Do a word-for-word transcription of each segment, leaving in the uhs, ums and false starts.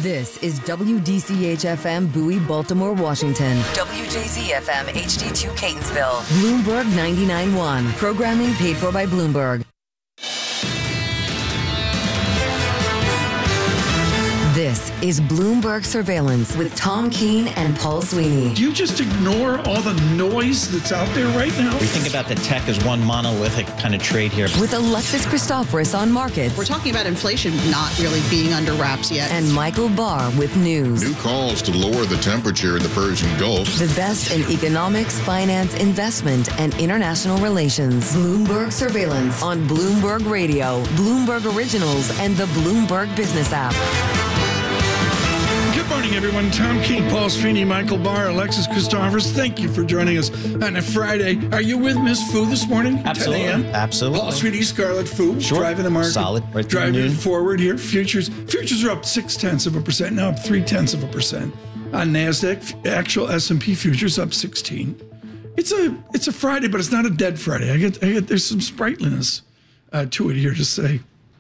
This is W D C H F M Bowie, Baltimore, Washington. W J Z F M H D two Catonsville. Bloomberg ninety-nine point one. Programming paid for by Bloomberg. This is Bloomberg Surveillance with Tom Keene and Paul Sweeney. Do you just ignore all the noise that's out there right now? We think about the tech as one monolithic kind of trade here. With Alexis Christoforous on markets. We're talking about inflation not really being under wraps yet. And Michael Barr with news. New calls to lower the temperature in the Persian Gulf. The best in economics, finance, investment, and international relations. Bloomberg Surveillance on Bloomberg Radio, Bloomberg Originals, and the Bloomberg Business app. Good morning, everyone. Tom Keene, Paul Sweeney, Michael Barr, Alexis Christoforous. Thank you for joining us on a Friday. Are you with Miss Fu this morning? Absolutely. ten a.m. Absolutely. Paul Sweeney, Scarlet Fu. Sure. Driving the market. Solid. Right driving forward here. Futures futures are up six tenths of a percent. Now up three tenths of a percent. On NASDAQ, actual S and P futures up sixteen. It's a it's a Friday, but it's not a dead Friday. I get, I get there's some sprightliness uh, to it here to say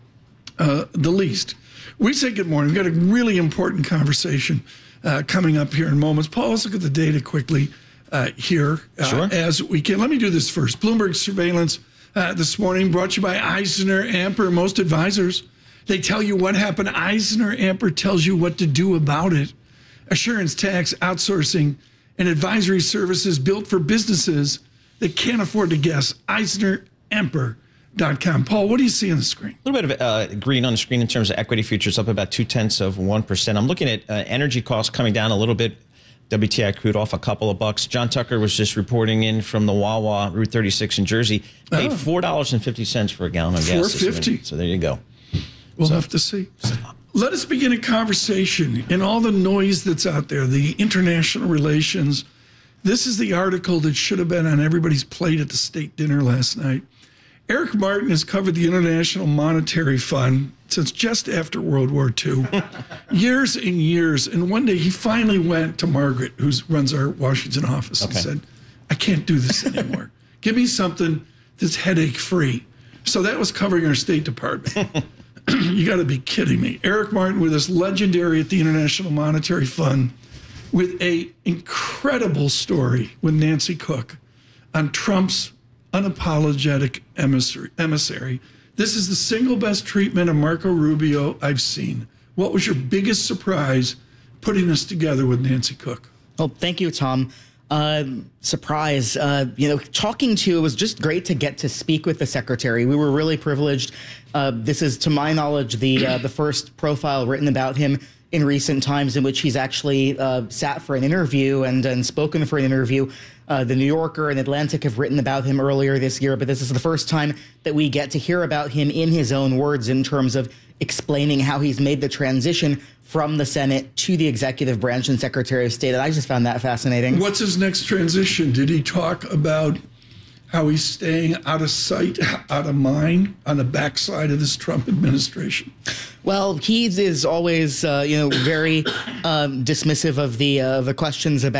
uh, the least. We say good morning. We've got a really important conversation uh, coming up here in moments. Paul, let's look at the data quickly uh, here uh, sure. as we can. Let me do this first. Bloomberg Surveillance uh, this morning brought to you by Eisner Amper. Most advisors, they tell you what happened. Eisner Amper tells you what to do about it. Assurance, tax, outsourcing, and advisory services built for businesses that can't afford to guess. Eisner Amper. Dot com. Paul, what do you see on the screen? A little bit of uh, green on the screen in terms of equity futures, up about two tenths of one percent. I'm looking at uh, energy costs coming down a little bit. W T I crude off a couple of bucks. John Tucker was just reporting in from the Wawa Route thirty-six in Jersey. Paid oh. four dollars and fifty cents for a gallon of gas. four fifty. So there you go. We'll so, have to see. Let us begin a conversation in all the noise that's out there, the international relations. This is the article that should have been on everybody's plate at the state dinner last night. Eric Martin has covered the International Monetary Fund since just after World War Two, years and years. And one day he finally went to Margaret, who runs our Washington office, okay. and said, I can't do this anymore. Give me something that's headache-free. So that was covering our State Department. You got to be kidding me. Eric Martin with us, legendary at the International Monetary Fund, with a incredible story with Nancy Cook on Trump's unapologetic emissary, emissary. This is the single best treatment of Marco Rubio I've seen. What was your biggest surprise putting this together with Nancy Cook? Well, thank you, Tom. Uh, surprise. Uh, you know, talking to, it was just great to get to speak with the secretary. We were really privileged. Uh, this is, to my knowledge, the uh, the first profile written about him in recent times in which he's actually uh, sat for an interview and, and spoken for an interview. Uh, the New Yorker and Atlantic have written about him earlier this year, but this is the first time that we get to hear about him in his own words in terms of explaining how he's made the transition from the Senate to the executive branch and Secretary of State. And I just found that fascinating. What's his next transition? Did he talk about how he's staying out of sight, out of mind on the backside of this Trump administration? Well, he is always, uh, you know, very um, dismissive of the uh, the questions about